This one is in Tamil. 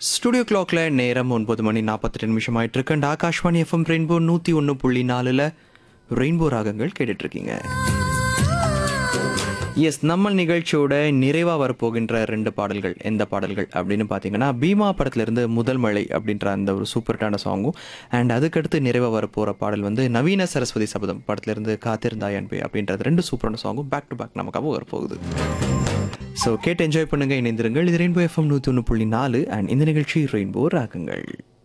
ஸ்டுடியோ கிளாக்ல நேரம் 9:42 ஆயிட்டு இருக்கு. And Akashvani FM rainbow 101.4ல் rainbow ராகங்கள் கேட்டுட்டு இருக்கீங்க. எஸ், நம்ம நிகழ்ச்சியோட நிறைவாக வரப்போகின்ற 2 பாடல்கள் எந்த பாடல்கள் அப்படின்னு பார்த்தீங்கன்னா, பீமா படத்துலேருந்து முதல் மழை அப்படின்ற அந்த ஒரு சூப்பர்டான சாங்கும், அண்ட் அதுக்கடுத்து நிறைவாக வரப்போகிற பாடல் வந்து நவீன சரஸ்வதி சபதம் படத்துலேருந்து காத்திருந்தாய் அன்பே அப்படின்றது 2 சூப்பரான சாங்கும் பேக் டு பேக் நமக்காக வரப்போகுது. ஸோ கேட்டு என்ஜாய் பண்ணுங்கள், இணைந்திருங்கள். இது ரெயின்போ எஃப்எம் 101.4 அண்ட் இந்த நிகழ்ச்சி ரெயின்போ ராகங்கள்.